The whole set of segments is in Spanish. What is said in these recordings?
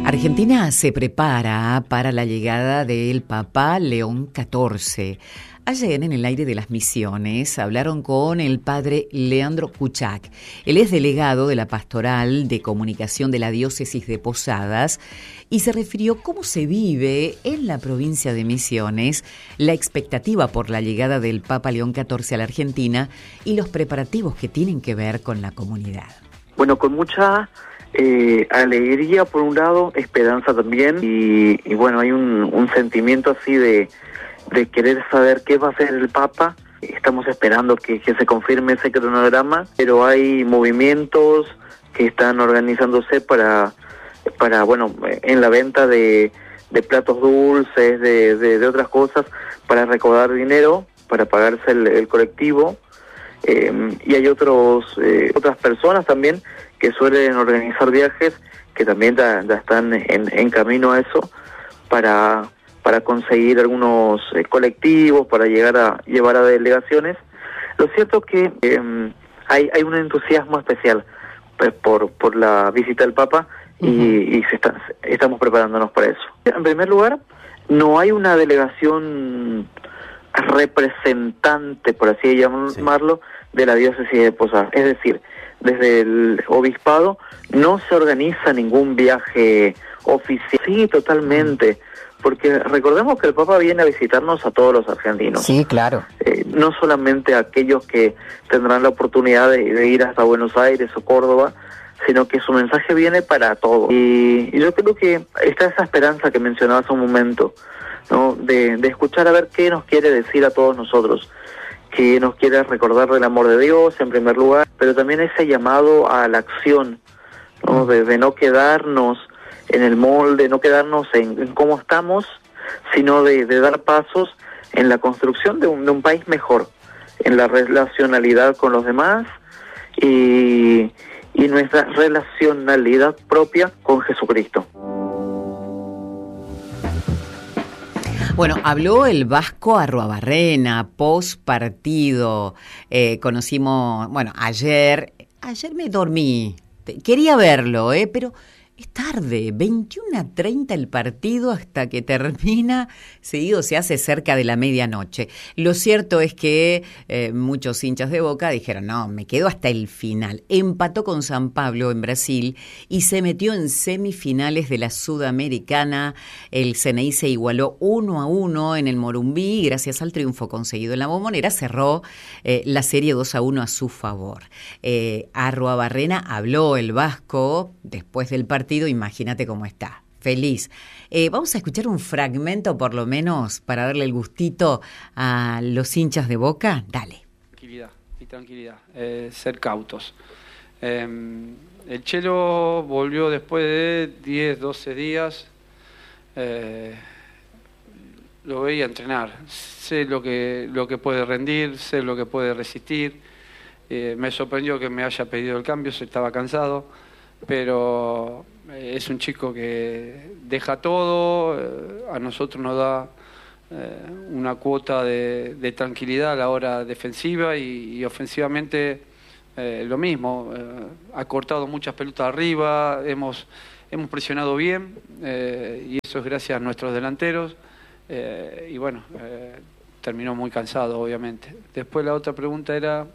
Argentina se prepara para la llegada del Papa León XIV. Ayer en el aire de las misiones hablaron con el padre Leandro Kuchak. Él es delegado de la Pastoral de Comunicación de la Diócesis de Posadas y se refirió cómo se vive en la provincia de Misiones la expectativa por la llegada del Papa León XIV a la Argentina y los preparativos que tienen que ver con la comunidad. Bueno, con mucha alegría por un lado, esperanza también y bueno, hay un sentimiento así de querer saber qué va a hacer el Papa. Estamos esperando que se confirme ese cronograma, pero hay movimientos que están organizándose para bueno, en la venta de platos dulces, de otras cosas, para recaudar dinero, para pagarse el colectivo. Y hay otras personas también que suelen organizar viajes que también ya están en camino a eso para conseguir algunos colectivos, para llevar a delegaciones. Lo cierto es que hay un entusiasmo especial por la visita del Papa y estamos preparándonos para eso. En primer lugar, no hay una delegación representante, por así llamarlo, de la diócesis de Posadas. Es decir, desde el obispado no se organiza ningún viaje oficial. Sí, totalmente, porque recordemos que el Papa viene a visitarnos a todos los argentinos. Sí, claro. No solamente a aquellos que tendrán la oportunidad de ir hasta Buenos Aires o Córdoba, sino que su mensaje viene para todos. Y yo creo que está esa esperanza que mencionaba hace un momento, ¿no? De escuchar a ver qué nos quiere decir a todos nosotros, que nos quiere recordar del amor de Dios en primer lugar, pero también ese llamado a la acción, ¿no? De no quedarnos en el molde, no quedarnos en cómo estamos, sino de dar pasos en la construcción de un país mejor, en la relacionalidad con los demás y nuestra relacionalidad propia con Jesucristo. Bueno, habló el Vasco Arruabarrena, post partido. Conocimos, bueno, ayer me dormí. Quería verlo, pero es tarde, 21:30 el partido hasta que termina, seguido se hace cerca de la medianoche. Lo cierto es que muchos hinchas de Boca dijeron, no, me quedo hasta el final. Empató con San Pablo en Brasil y se metió en semifinales de la Sudamericana. El CNI se igualó 1-1 en el Morumbí y gracias al triunfo conseguido en la Bombonera cerró la serie 2-1 a su favor. Arruabarrena habló el Vasco después del partido. Imagínate cómo está, feliz. Vamos a escuchar un fragmento por lo menos para darle el gustito a los hinchas de Boca. Dale. Tranquilidad, ser cautos. El Chelo volvió después de 10, 12 días. Lo veía entrenar. Sé lo que puede rendir, sé lo que puede resistir. Me sorprendió que me haya pedido el cambio, estaba cansado, pero es un chico que deja todo, a nosotros nos da una cuota de tranquilidad a la hora defensiva y ofensivamente lo mismo. Ha cortado muchas pelotas arriba, hemos presionado bien y eso es gracias a nuestros delanteros y bueno, terminó muy cansado obviamente. Después la otra pregunta era...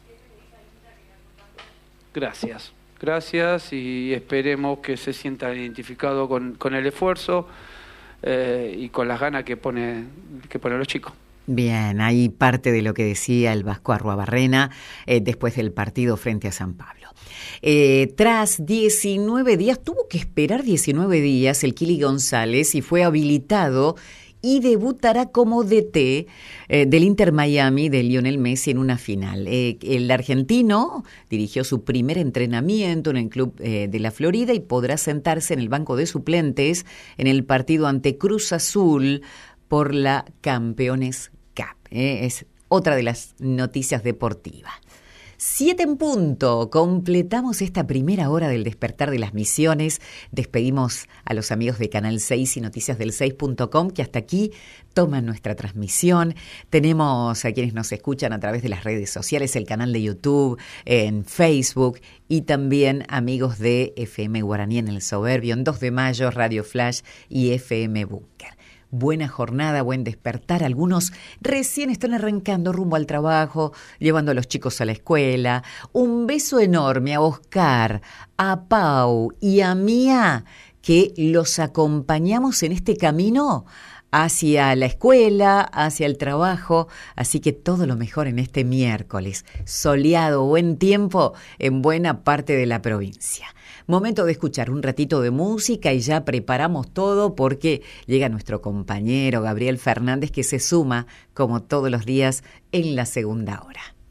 Gracias y esperemos que se sientan identificados con el esfuerzo y con las ganas que ponen los chicos. Bien, ahí parte de lo que decía el Vasco Arruabarrena después del partido frente a San Pablo. Tras 19 días, tuvo que esperar 19 días el Kili González y fue habilitado y debutará como DT del Inter Miami de Lionel Messi en una final. El argentino dirigió su primer entrenamiento en el club de la Florida y podrá sentarse en el banco de suplentes en el partido ante Cruz Azul por la Campeones Cup. Es otra de las noticias deportivas. 7 en punto, completamos esta primera hora del despertar de las misiones, despedimos a los amigos de Canal 6 y noticiasdel6.com que hasta aquí toman nuestra transmisión, tenemos a quienes nos escuchan a través de las redes sociales, el canal de YouTube, en Facebook y también amigos de FM Guaraní en el Soberbio, en 2 de Mayo, Radio Flash y FM Búnker. Buena jornada, buen despertar. Algunos recién están arrancando rumbo al trabajo, llevando a los chicos a la escuela. Un beso enorme a Oscar, a Pau y a Mía, que los acompañamos en este camino hacia la escuela, hacia el trabajo. Así que todo lo mejor en este miércoles. Soleado, buen tiempo en buena parte de la provincia. Momento de escuchar un ratito de música y ya preparamos todo porque llega nuestro compañero Gabriel Fernández que se suma, como todos los días, en la segunda hora.